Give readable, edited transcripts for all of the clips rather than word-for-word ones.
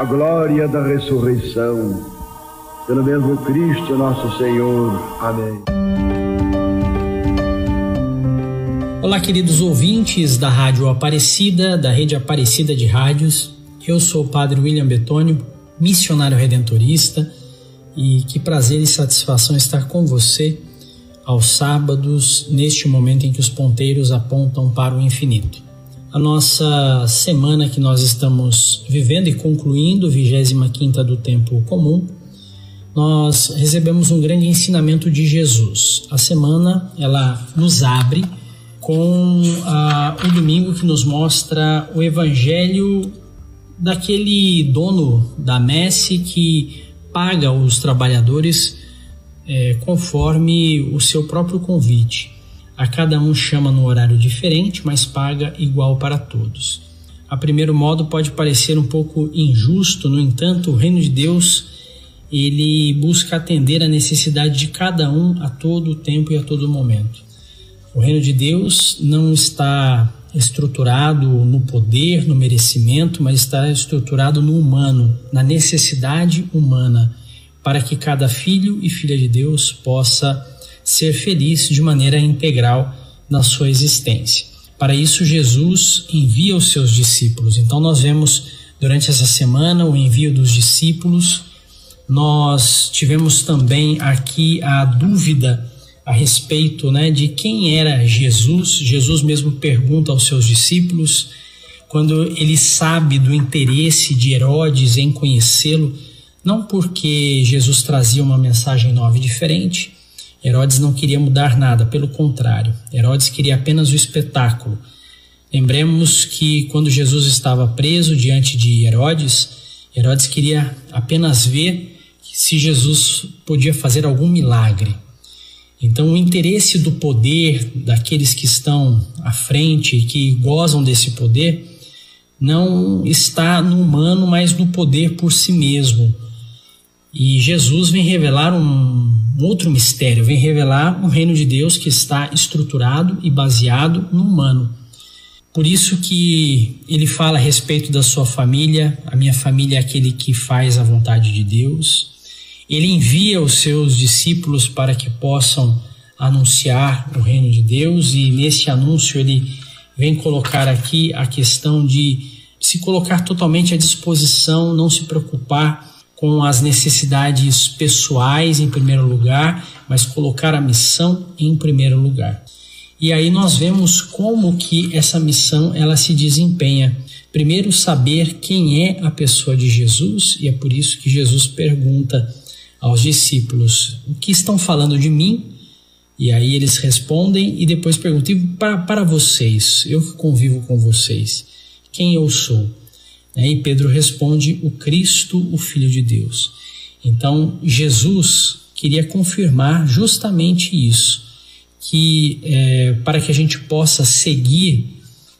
a glória da ressurreição. Pelo mesmo Cristo nosso Senhor. Amém. Olá, queridos ouvintes da Rádio Aparecida, da Rede Aparecida de Rádios. Eu sou o Padre William Betônio, missionário redentorista, e que prazer e satisfação estar com você aos sábados, neste momento em que os ponteiros apontam para o infinito. A nossa semana que nós estamos vivendo e concluindo, 25ª do Tempo Comum, nós recebemos um grande ensinamento de Jesus. A semana, ela nos abre com o domingo que nos mostra o evangelho daquele dono da messe que paga os trabalhadores conforme o seu próprio convite. A cada um chama num horário diferente, mas paga igual para todos. A primeiro modo pode parecer um pouco injusto, no entanto, o reino de Deus ele busca atender a necessidade de cada um a todo tempo e a todo momento. O reino de Deus não está estruturado no poder, no merecimento, mas está estruturado no humano, na necessidade humana, para que cada filho e filha de Deus possa ser feliz de maneira integral na sua existência. Para isso, Jesus envia os seus discípulos. Então, nós vemos durante essa semana o envio dos discípulos. Nós tivemos também aqui a dúvida a respeito de quem era Jesus. Jesus mesmo pergunta aos seus discípulos, quando ele sabe do interesse de Herodes em conhecê-lo, não porque Jesus trazia uma mensagem nova e diferente. Herodes não queria mudar nada, pelo contrário, Herodes queria apenas o espetáculo. Lembremos que quando Jesus estava preso diante de Herodes, Herodes queria apenas ver se Jesus podia fazer algum milagre. Então, o interesse do poder daqueles que estão à frente e que gozam desse poder não está no humano, mas no poder por si mesmo. E Jesus vem revelar um outro mistério, vem revelar um reino de Deus que está estruturado e baseado no humano. Por isso que ele fala a respeito da sua família. A minha família é aquele que faz a vontade de Deus. Ele envia os seus discípulos para que possam anunciar o reino de Deus, e nesse anúncio ele vem colocar aqui a questão de se colocar totalmente à disposição, não se preocupar com as necessidades pessoais em primeiro lugar, mas colocar a missão em primeiro lugar. E aí nós vemos como que essa missão ela se desempenha. Primeiro, saber quem é a pessoa de Jesus, e é por isso que Jesus pergunta aos discípulos: o que estão falando de mim? E aí eles respondem e depois perguntam: e para vocês, eu que convivo com vocês, quem eu sou? E Pedro responde: o Cristo, o Filho de Deus. Então Jesus queria confirmar justamente isso, que para que a gente possa seguir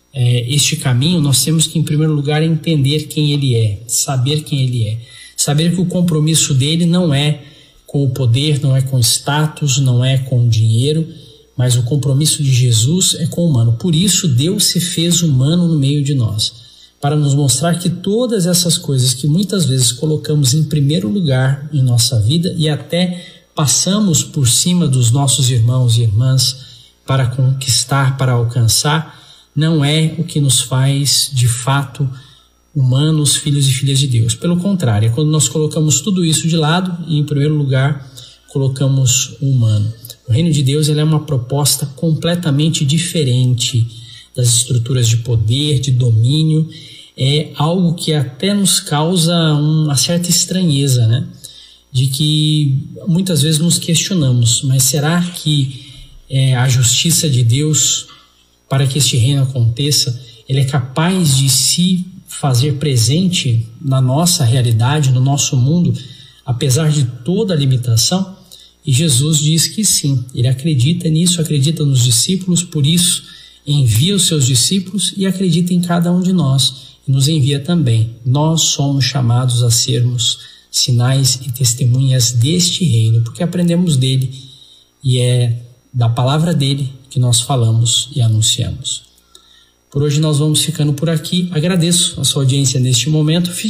este caminho, nós temos que em primeiro lugar entender quem ele é, saber quem ele é. Saber que o compromisso dele não é com o poder, não é com status, não é com o dinheiro, mas o compromisso de Jesus é com o humano. Por isso Deus se fez humano no meio de nós, para nos mostrar que todas essas coisas que muitas vezes colocamos em primeiro lugar em nossa vida e até passamos por cima dos nossos irmãos e irmãs para conquistar, para alcançar, não é o que nos faz de fato humanos, filhos e filhas de Deus. Pelo contrário, é quando nós colocamos tudo isso de lado e em primeiro lugar colocamos o humano. O reino de Deus é uma proposta completamente diferente das estruturas de poder, de domínio. É algo que até nos causa uma certa estranheza, de que muitas vezes nos questionamos, mas será que a justiça de Deus, para que este reino aconteça, ele é capaz de se fazer presente na nossa realidade, no nosso mundo, apesar de toda a limitação? E Jesus diz que sim, ele acredita nisso, acredita nos discípulos, por isso envia os seus discípulos e acredita em cada um de nós e nos envia também. Nós somos chamados a sermos sinais e testemunhas deste reino, porque aprendemos dele e é da palavra dele que nós falamos e anunciamos. Por hoje nós vamos ficando por aqui. Agradeço a sua audiência neste momento.